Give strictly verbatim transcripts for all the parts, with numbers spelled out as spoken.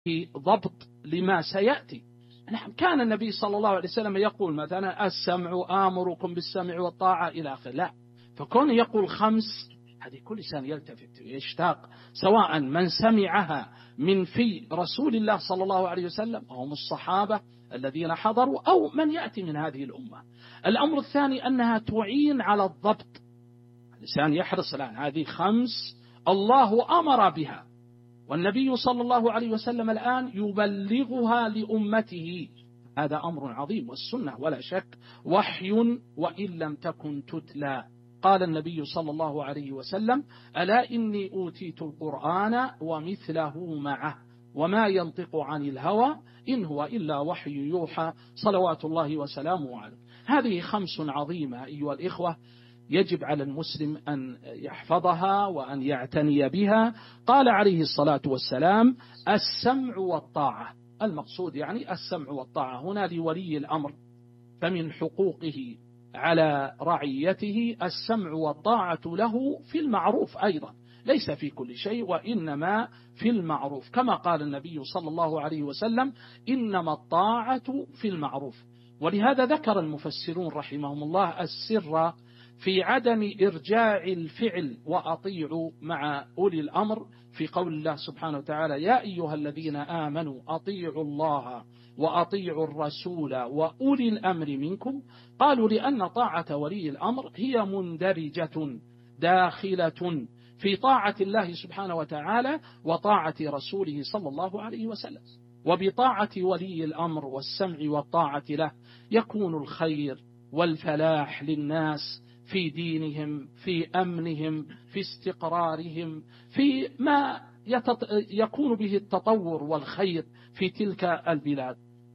ضبط لما سيأتي. نعم، كان النبي صلى الله عليه وسلم يقول مثلا السمع آمركم بالسمع والطاعة إلى آخره، لا، فكون يقول خمس هذه كل إنسان يلتفت ويشتاق، سواء من سمعها من في رسول الله صلى الله عليه وسلم وهم الصحابة الذين حضروا أو من يأتي من هذه الأمة. الأمر الثاني أنها تعين على الضبط، الإنسان يحرص الآن هذه خمس الله أمر بها والنبي صلى الله عليه وسلم الآن يبلغها لأمته، هذا أمر عظيم، والسنة ولا شك وحي وإن لم تكن تتلى. قال النبي صلى الله عليه وسلم ألا إني أوتيت القرآن ومثله معه وما ينطق عن الهوى إن هو إلا وحي يوحى صلوات الله وسلامه عليه. هذه خمس عظيمة أيها الإخوة، يجب على المسلم أن يحفظها وأن يعتني بها. قال عليه الصلاة والسلام السمع والطاعة، المقصود يعني السمع والطاعة هنا لولي الأمر، فمن حقوقه على رعيته السمع والطاعة له في المعروف أيضا، ليس في كل شيء وإنما في المعروف، كما قال النبي صلى الله عليه وسلم إنما الطاعة في المعروف. ولهذا ذكر المفسرون رحمهم الله السر في عدم إرجاع الفعل وأطيعوا مع أولي الأمر في قول الله سبحانه وتعالى يا أيها الذين آمنوا أطيعوا الله وأطيعوا الرسول وأولي الأمر منكم. قالوا لأن طاعة ولي الأمر هي مندرجة داخلة في طاعة الله سبحانه وتعالى وطاعة رسوله صلى الله عليه وسلم، وبطاعة ولي الأمر والسمع والطاعة له يكون الخير والفلاح للناس في دينهم، في أمنهم، في استقرارهم، في ما يكون به التطور والخير في تلك البلاد.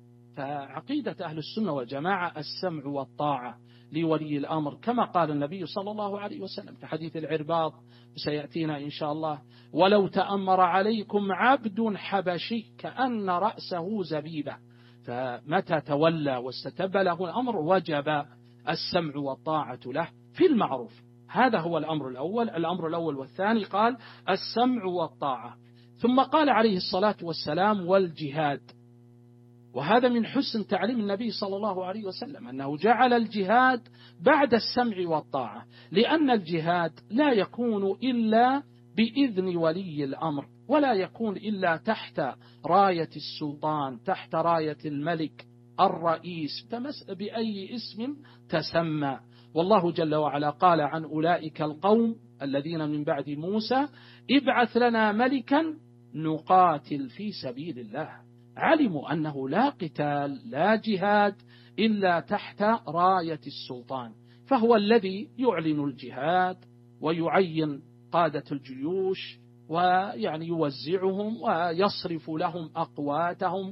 فعقيدة أهل السنة والجماعة السمع والطاعة لولي الأمر، كما قال النبي صلى الله عليه وسلم في حديث العرباض سيأتينا إن شاء الله ولو تأمر عليكم عبد حبشي كأن رأسه زبيبة، فمتى تولى واستتب له الأمر وجب السمع والطاعة له في المعروف. هذا هو الأمر الأول. الأمر الأول والثاني قال السمع والطاعة، ثم قال عليه الصلاة والسلام والجهاد. وهذا من حسن تعليم النبي صلى الله عليه وسلم أنه جعل الجهاد بعد السمع والطاعة، لأن الجهاد لا يكون إلا بإذن ولي الأمر، ولا يكون إلا تحت راية السلطان، تحت راية الملك الرئيس بأي اسم تسمى. والله جل وعلا قال عن أولئك القوم الذين من بعد موسى ابعث لنا ملكا نقاتل في سبيل الله. علموا أنه لا قتال لا جهاد إلا تحت راية السلطان، فهو الذي يعلن الجهاد ويعين قادة الجيوش ويعني يوزعهم ويصرف لهم أقواتهم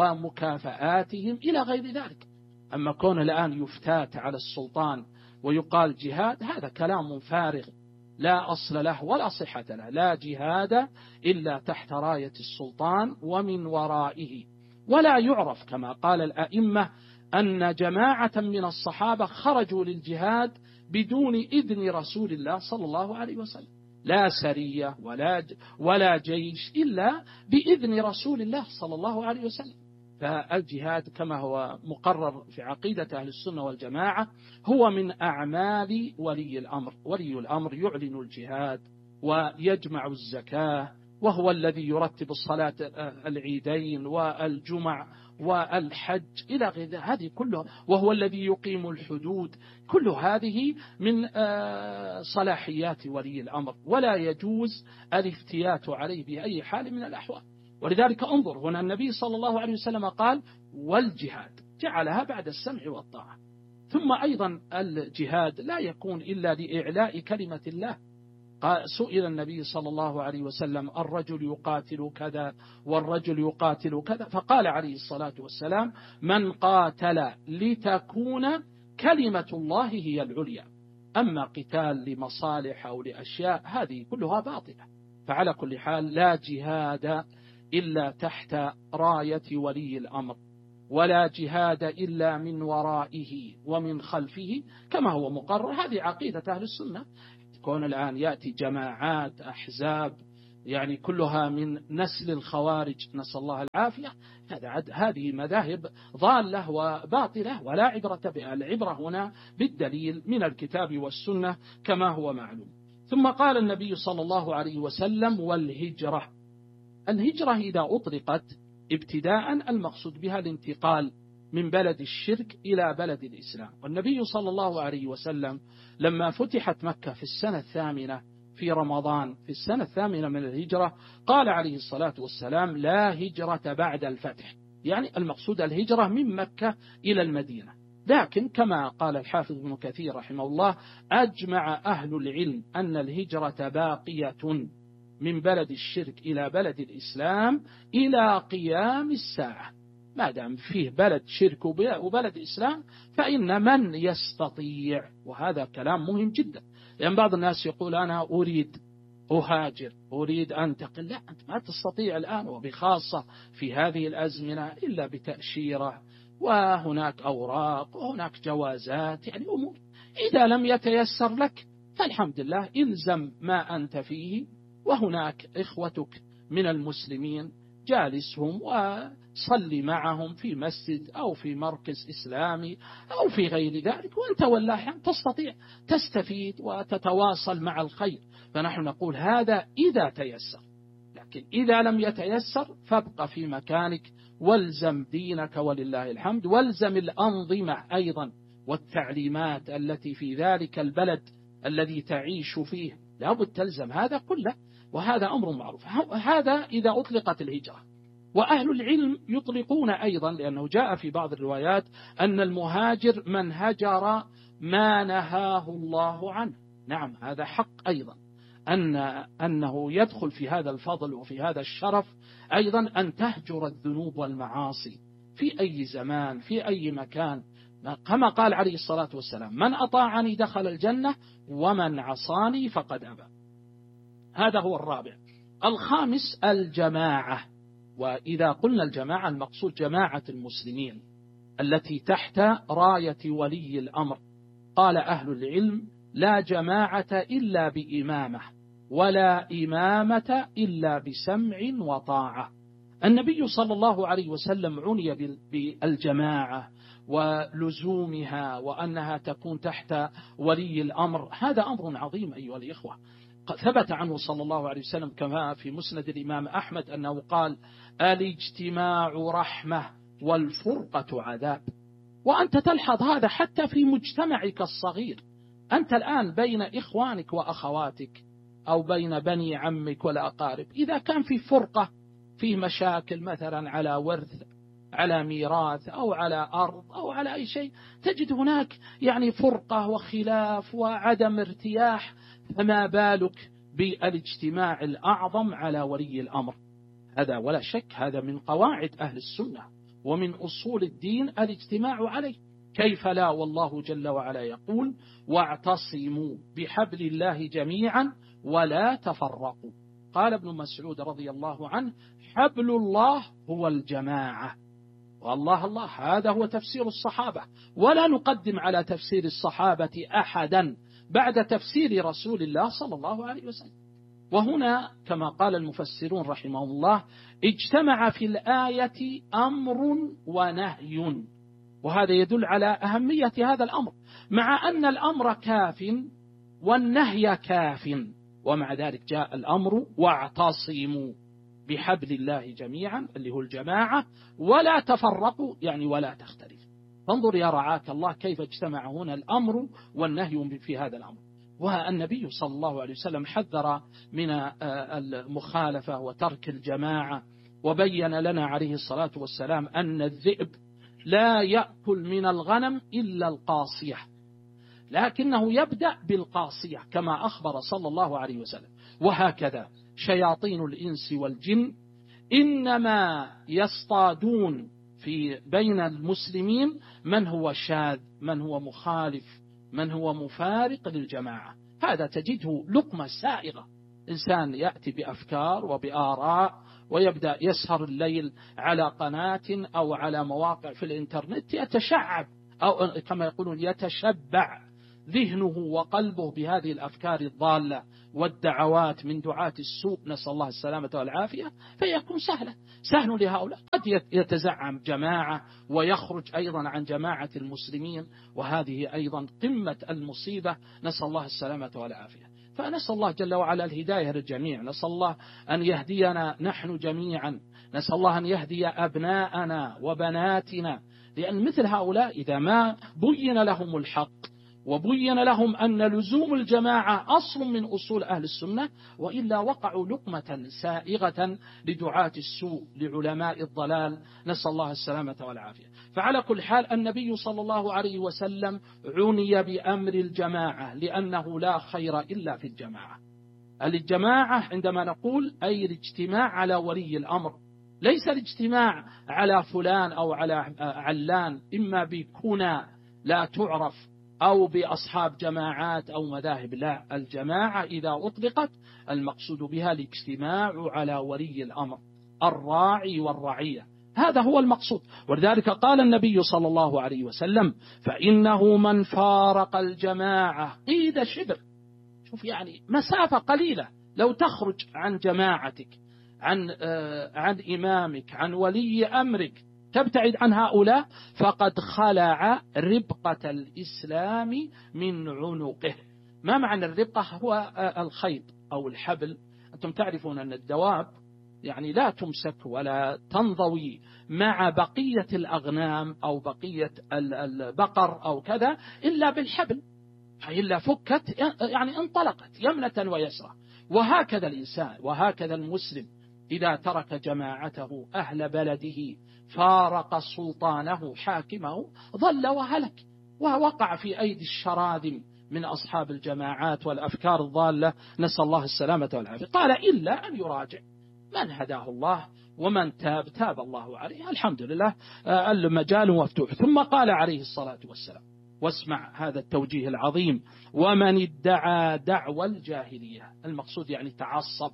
ومكافآتهم إلى غير ذلك. أما كون الآن يفتات على السلطان ويقال جهاد، هذا كلام فارغ لا أصل له ولا صحة له. لا جهاد إلا تحت راية السلطان ومن ورائه. ولا يعرف كما قال الأئمة أن جماعة من الصحابة خرجوا للجهاد بدون إذن رسول الله صلى الله عليه وسلم، لا سرية ولا ولا جيش إلا بإذن رسول الله صلى الله عليه وسلم. فالجهاد كما هو مقرر في عقيدة أهل السنة والجماعة هو من أعمال ولي الأمر. ولي الأمر يعلن الجهاد ويجمع الزكاة، وهو الذي يرتب الصلاة العيدين والجمع والحج إلى غير هذه كلها، وهو الذي يقيم الحدود. كل هذه من صلاحيات ولي الأمر، ولا يجوز الافتيات عليه بأي حال من الأحوال. ولذلك انظر هنا النبي صلى الله عليه وسلم قال والجهاد، جعلها بعد السمع والطاعة. ثم أيضا الجهاد لا يكون إلا لإعلاء كلمة الله. سئل النبي صلى الله عليه وسلم الرجل يقاتل كذا والرجل يقاتل كذا، فقال عليه الصلاة والسلام من قاتل لتكون كلمة الله هي العليا. أما قتال لمصالح أو لأشياء هذه كلها باطلة. فعلى كل حال لا جهاد إلا تحت راية ولي الأمر، ولا جهاد إلا من ورائه ومن خلفه كما هو مقرر. هذه عقيدة أهل السنة. كون الآن يأتي جماعات أحزاب يعني كلها من نسل الخوارج، نسأل الله العافية. هذه مذاهب ضالة وباطلة ولا عبرة بها. العبرة هنا بالدليل من الكتاب والسنة كما هو معلوم. ثم قال النبي صلى الله عليه وسلم: والهجرة. الهجرة إذا أطلقت ابتداء المقصود بها الانتقال من بلد الشرك إلى بلد الإسلام. والنبي صلى الله عليه وسلم لما فتحت مكة في السنة الثامنة في رمضان في السنة الثامنة من الهجرة قال عليه الصلاة والسلام: لا هجرة بعد الفتح، يعني المقصود الهجرة من مكة إلى المدينة. لكن كما قال الحافظ ابن كثير رحمه الله: أجمع أهل العلم أن الهجرة باقية من بلد الشرك إلى بلد الإسلام إلى قيام الساعة. ما دام فيه بلد شرك وبلد إسلام فإن من يستطيع، وهذا كلام مهم جدا، لأن بعض الناس يقول: أنا أريد أهاجر، أريد أنتقل. لا، أنت ما تستطيع الآن، وبخاصة في هذه الأزمنة، إلا بتأشيرة وهناك أوراق وهناك جوازات، يعني أمور. إذا لم يتيسر لك فالحمد لله، إلزم ما أنت فيه، وهناك إخوتك من المسلمين جالسهم وصلي معهم في مسجد أو في مركز إسلامي أو في غير ذلك، وأنت والله تستطيع تستفيد وتتواصل مع الخير. فنحن نقول هذا إذا تيسر، لكن إذا لم يتيسر فابق في مكانك والزم دينك ولله الحمد، والزم الأنظمة أيضا والتعليمات التي في ذلك البلد الذي تعيش فيه، لابد تلزم هذا كله، وهذا أمر معروف. هذا إذا أطلقت الهجرة. وأهل العلم يطلقون أيضا، لأنه جاء في بعض الروايات أن المهاجر من هجر ما نهاه الله عنه. نعم، هذا حق أيضا، أن أنه يدخل في هذا الفضل وفي هذا الشرف أيضا أن تهجر الذنوب والمعاصي في أي زمان في أي مكان، كما قال عليه الصلاة والسلام: من أطاعني دخل الجنة ومن عصاني فقد أبى. هذا هو الرابع. الخامس الجماعة. وإذا قلنا الجماعة المقصود جماعة المسلمين التي تحت راية ولي الأمر. قال أهل العلم: لا جماعة إلا بإمامة، ولا إمامة إلا بسمع وطاعة. النبي صلى الله عليه وسلم عني بالجماعة ولزومها وأنها تكون تحت ولي الأمر. هذا أمر عظيم أيها الإخوة. ثبت عنه صلى الله عليه وسلم كما في مسند الإمام أحمد أنه قال: الاجتماع رحمة والفرقة عذاب. وأنت تلحظ هذا حتى في مجتمعك الصغير. أنت الآن بين إخوانك وأخواتك أو بين بني عمك والأقارب، إذا كان في فرقة، في مشاكل مثلا على ورث، على ميراث، أو على أرض، أو على أي شيء، تجد هناك يعني فرقة وخلاف وعدم ارتياح، فما بالك بالاجتماع الأعظم على ولي الأمر. هذا ولا شك هذا من قواعد أهل السنة ومن أصول الدين الاجتماع عليه. كيف لا، والله جل وعلا يقول: واعتصموا بحبل الله جميعا ولا تفرقوا. قال ابن مسعود رضي الله عنه: حبل الله هو الجماعة. والله الله، هذا هو تفسير الصحابة، ولا نقدم على تفسير الصحابة أحدا بعد تفسير رسول الله صلى الله عليه وسلم. وهنا كما قال المفسرون رحمهم الله: اجتمع في الآية أمر ونهي، وهذا يدل على أهمية هذا الأمر، مع أن الأمر كاف والنهي كاف، ومع ذلك جاء الأمر: واعتصموا بحبل الله جميعا، اللي هو الجماعة، ولا تفرقوا، يعني ولا تختلف. فانظر يا رعاك الله كيف اجتمع هنا الأمر والنهي في هذا الأمر. والنبي صلى الله عليه وسلم حذر من المخالفة وترك الجماعة، وبين لنا عليه الصلاة والسلام أن الذئب لا يأكل من الغنم إلا القاصية، لكنه يبدأ بالقاصية كما أخبر صلى الله عليه وسلم. وهكذا شياطين الإنس والجن إنما يصطادون في بين المسلمين من هو شاذ، من هو مخالف، من هو مفارق للجماعة. هذا تجده لقمة سائغة، إنسان يأتي بأفكار وبآراء ويبدأ يسهر الليل على قناة أو على مواقع في الإنترنت، يتشعب أو كما يقولون يتشبع ذهنه وقلبه بهذه الأفكار الضالة والدعوات من دعاة السوء، نسأل الله السلامة والعافية، فيكون سهلا سهل لهؤلاء. قد يتزعم جماعة ويخرج أيضا عن جماعة المسلمين، وهذه أيضا قمة المصيبة، نسأل الله السلامة والعافية. فنسأل الله جل وعلا الهداية للجميع، نسأل الله أن يهدينا نحن جميعا، نسأل الله أن يهدي أبناءنا وبناتنا، لأن مثل هؤلاء إذا ما بين لهم الحق وبين لهم أن لزوم الجماعة أصل من أصول أهل السنة، وإلا وقعوا لقمة سائغة لدعاة السوء لعلماء الضلال، نسأل الله السلامة والعافية. فعلى كل حال النبي صلى الله عليه وسلم عني بأمر الجماعة، لأنه لا خير إلا في الجماعة. الجماعة عندما نقول أي الاجتماع على ولي الأمر، ليس الاجتماع على فلان أو على علان، إما بكنا لا تعرف أو بأصحاب جماعات أو مذاهب. لا، الجماعة إذا أطلقت المقصود بها الاجتماع على ولي الأمر الراعي والرعية، هذا هو المقصود. ولذلك قال النبي صلى الله عليه وسلم: فإنه من فارق الجماعة قيد شبر. شوف يعني مسافة قليلة لو تخرج عن جماعتك، عن آه عن إمامك، عن ولي أمرك، تبتعد عن هؤلاء، فقد خلع ربقة الإسلام من عنقه. ما معنى الربقة؟ هو الخيط أو الحبل. أنتم تعرفون أن الدواب يعني لا تمسك ولا تنضوي مع بقية الأغنام أو بقية البقر أو كذا إلا بالحبل، فإلا فكت يعني انطلقت يمنة ويسرى. وهكذا الإنسان وهكذا المسلم إذا ترك جماعته أهل بلده، فارق سلطانه حاكمه، ضل وهلك ووقع في أيدي الشراذم من أصحاب الجماعات والأفكار الضالة، نسأل الله السلامة والعافية. قال: إلا أن يراجع من هداه الله ومن تاب تاب الله عليه. الحمد لله المجال مفتوح. ثم قال عليه الصلاة والسلام، واسمع هذا التوجيه العظيم: ومن ادعى دعوى الجاهلية. المقصود يعني تعصب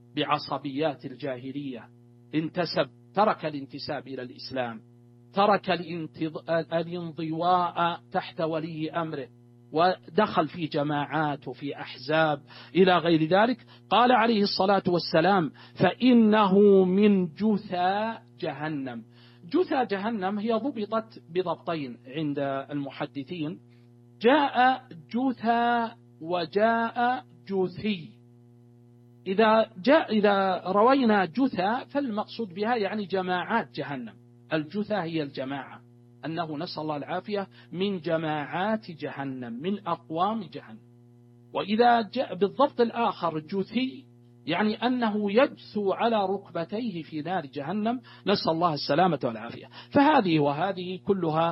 بعصبيات الجاهلية، انتسب ترك الانتساب إلى الإسلام، ترك الانضواء تحت ولي أمره، ودخل في جماعات وفي أحزاب إلى غير ذلك. قال عليه الصلاة والسلام: فإنه من جثى جهنم. جثى جهنم هي ضبطت بضبطين عند المحدثين، جاء جثى وجاء جثي. إذا جاء إذا روينا جثى فالمقصود بها يعني جماعات جهنم. الجثى هي الجماعة، أنه نسأل الله العافية من جماعات جهنم، من أقوام جهنم. وإذا جاء بالضبط الآخر جثي يعني أنه يجثو على ركبتيه في نار جهنم، نسأل الله السلامة والعافية. فهذه وهذه كلها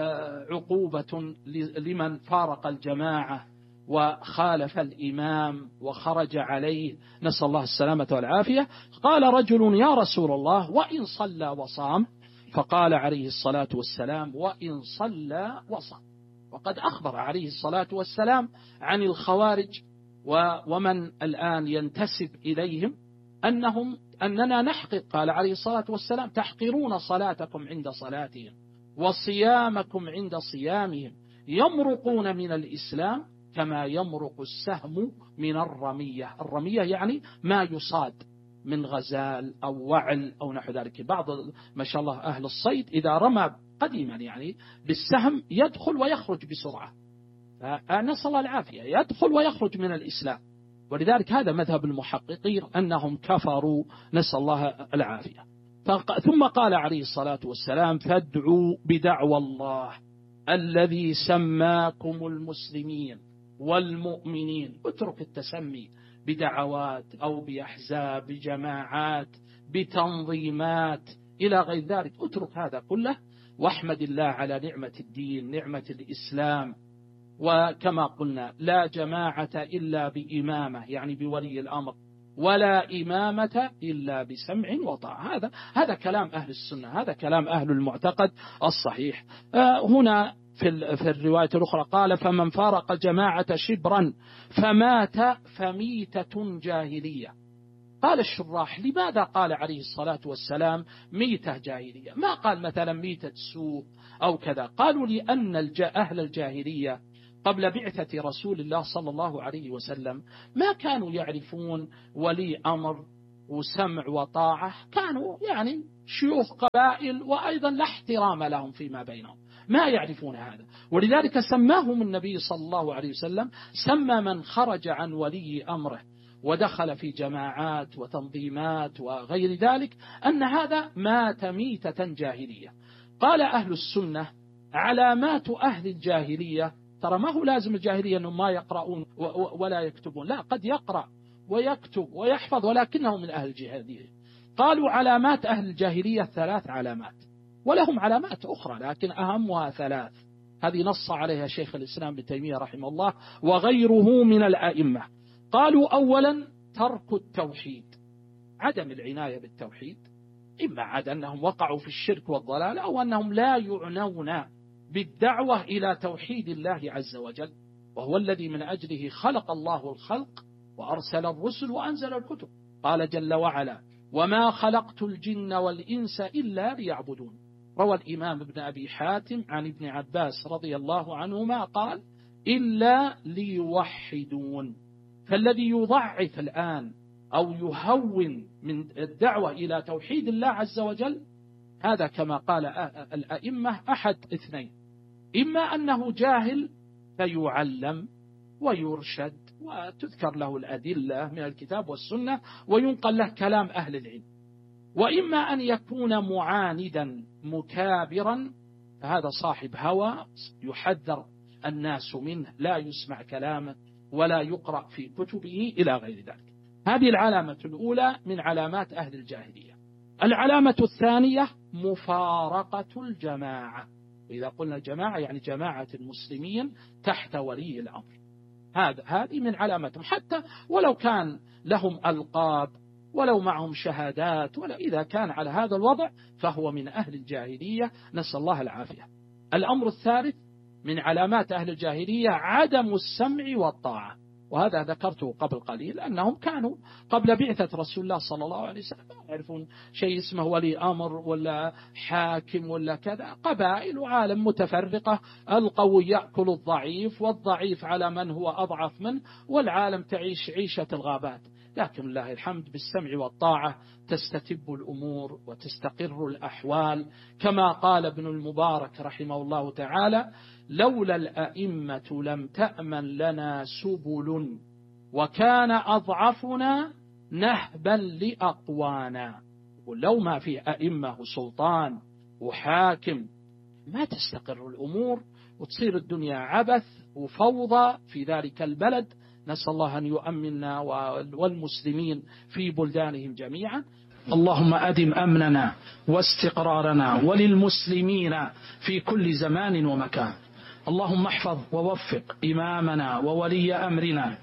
عقوبة لمن فارق الجماعة وخالف الإمام وخرج عليه، نسأل الله السلامة والعافية. قال رجل: يا رسول الله، وإن صلى وصام؟ فقال عليه الصلاة والسلام: وإن صلى وصام. وقد أخبر عليه الصلاة والسلام عن الخوارج ومن الآن ينتسب إليهم أنهم أننا نحقق. قال عليه الصلاة والسلام: تحقرون صلاتكم عند صلاتهم وصيامكم عند صيامهم، يمرقون من الإسلام كما يمرق السهم من الرمية. الرمية يعني ما يصاد من غزال أو وعل أو نحو ذلك. بعض ما شاء الله أهل الصيد إذا رمى قديما يعني بالسهم يدخل ويخرج بسرعة، فنسأل الله العافية، يدخل ويخرج من الإسلام. ولذلك هذا مذهب المحققين أنهم كفروا، نسأل الله العافية. ثم قال عليه الصلاة والسلام: فادعوا بدعوى الله الذي سماكم المسلمين والمؤمنين. اترك التسمي بدعوات أو بأحزاب، بجماعات، بتنظيمات إلى غير ذلك، اترك هذا كله واحمد الله على نعمة الدين، نعمة الإسلام. وكما قلنا لا جماعة إلا بإمامة يعني بولي الأمر، ولا إمامة إلا بسمع وطاعة. هذا هذا كلام أهل السنة، هذا كلام أهل المعتقد الصحيح. هنا في في الرواية الأخرى قال: فمن فارق الجماعة شبرا فمات فميتة جاهلية. قال الشراح: لماذا قال عليه الصلاة والسلام ميتة جاهلية؟ ما قال مثلا ميتة سوء أو كذا. قالوا: لأن أهل الجاهلية قبل بعثة رسول الله صلى الله عليه وسلم ما كانوا يعرفون ولي أمر وسمع وطاعة، كانوا يعني شيوخ قبائل وأيضا لا احترام لهم فيما بينهم، ما يعرفون هذا. ولذلك سماهم النبي صلى الله عليه وسلم، سمى من خرج عن ولي أمره ودخل في جماعات وتنظيمات وغير ذلك أن هذا مات ميتة جاهلية. قال أهل السنة علامات أهل الجاهلية، ترى ما هو لازم الجاهلية أنهم ما يقرؤون ولا يكتبون، لا، قد يقرأ ويكتب ويحفظ ولكنه من أهل الجاهلية. قالوا علامات أهل الجاهلية ثلاث علامات، ولهم علامات أخرى لكن أهمها ثلاث، هذه نص عليها شيخ الإسلام ابن تيمية رحمه الله وغيره من الأئمة. قالوا أولا ترك التوحيد، عدم العناية بالتوحيد، إما عاد أنهم وقعوا في الشرك والضلال أو أنهم لا يعنون بالدعوة إلى توحيد الله عز وجل، وهو الذي من أجله خلق الله الخلق وأرسل الرسل وأنزل الكتب. قال جل وعلا وما خلقت الجن والإنس إلا ليعبدون. روى الإمام ابن أبي حاتم عن ابن عباس رضي الله عنهما قال إلا ليوحدون. فالذي يضعف الآن أو يهون من الدعوة إلى توحيد الله عز وجل، هذا كما قال الأئمة أحد اثنين: إما أنه جاهل فيعلم ويرشد وتذكر له الأدلة من الكتاب والسنة وينقل له كلام أهل العلم، وإما أن يكون معاندا مكابرا، فهذا صاحب هوى يحذر الناس منه، لا يسمع كلامه ولا يقرأ في كتبه إلى غير ذلك. هذه العلامة الأولى من علامات أهل الجاهلية. العلامة الثانية مفارقة الجماعة، وإذا قلنا الجماعة يعني جماعة المسلمين تحت ولي الأمر، هذا هذه من علامتهم، حتى ولو كان لهم ألقاب ولو معهم شهادات، ولا إذا كان على هذا الوضع فهو من أهل الجاهلية، نسأل الله العافية. الأمر الثالث من علامات أهل الجاهلية عدم السمع والطاعة، وهذا ذكرته قبل قليل أنهم كانوا قبل بعثة رسول الله صلى الله عليه وسلم لا يعرفون شيء اسمه ولي أمر ولا حاكم ولا كذا، قبائل وعالم متفرقة، القوي يأكل الضعيف والضعيف على من هو أضعف منه، والعالم تعيش عيشة الغابات. لكن الله الحمد بالسمع والطاعة تستتب الأمور وتستقر الأحوال، كما قال ابن المبارك رحمه الله تعالى لولا الأئمة لم تأمن لنا سبل وكان أضعفنا نهبا لأقوانا. ولو ما في أئمة وسلطان وحاكم ما تستقر الأمور وتصير الدنيا عبث وفوضى في ذلك البلد. نسأل الله أن يؤمننا والمسلمين في بلدانهم جميعا. اللهم أدم أمننا واستقرارنا وللمسلمين في كل زمان ومكان. اللهم احفظ ووفق إمامنا وولي أمرنا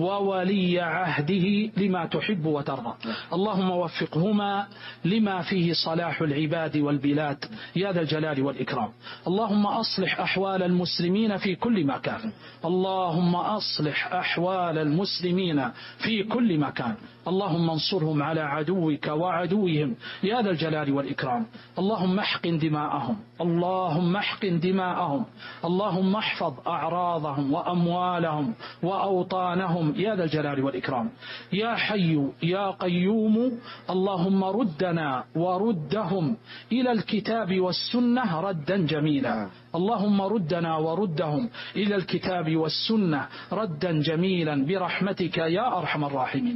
وولي عهده لما تحب وترضى. اللهم وفقهما لما فيه صلاح العباد والبلاد يا ذا الجلال والإكرام. اللهم أصلح أحوال المسلمين في كل مكان. اللهم أصلح أحوال المسلمين في كل مكان. اللهم انصرهم على عدوك وعدوهم يا ذا الجلال والإكرام. اللهم احقن دماءهم. اللهم احقن دماءهم. اللهم احفظ أعراضهم وأموالهم وأوطانهم يا ذا الجلال والإكرام. يا حي يا قيوم اللهم ردنا وردهم إلى الكتاب والسنة ردا جميلا. اللهم ردنا وردهم إلى الكتاب والسنة ردا جميلا برحمتك يا أرحم الراحمين.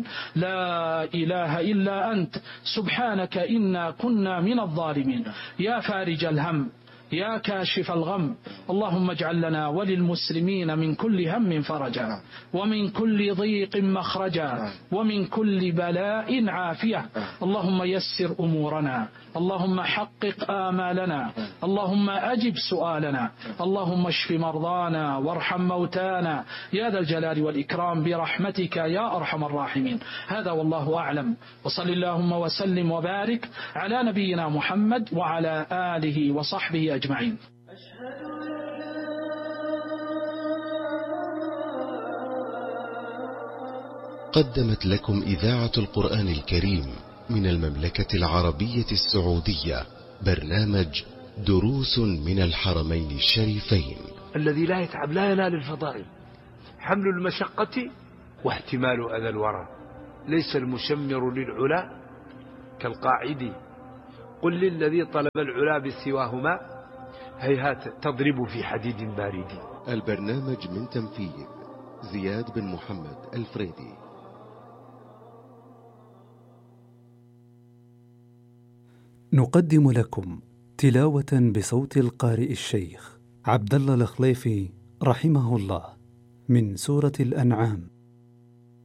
لا إله إلا أنت سبحانك إنا كنا من الظالمين. يا فارج الهم يا كاشف الغم اللهم اجعل لنا وللمسلمين من كل هم فرجا ومن كل ضيق مخرجا ومن كل بلاء عافية. اللهم يسر أمورنا. اللهم حقق آمالنا. اللهم أجب سؤالنا. اللهم اشف مرضانا وارحم موتانا يا ذا الجلال والإكرام برحمتك يا أرحم الراحمين. هذا والله أعلم، وصل اللهم وسلم وبارك على نبينا محمد وعلى آله وصحبه أجمعين. قدمت لكم إذاعة القرآن الكريم من المملكة العربية السعودية برنامج دروس من الحرمين الشريفين. الذي لا يتعب لا ينال الفضائل. حمل المشقة واحتمال أذى الورى. ليس المشمر للعلا كالقاعد. قل للذي طلب العلا بسواهما هيهات تضرب في حديد بارد. البرنامج من تنفيذ زياد بن محمد الفريدي. نقدم لكم تلاوة بصوت القارئ الشيخ عبد الله الخليفي رحمه الله من سورة الأنعام.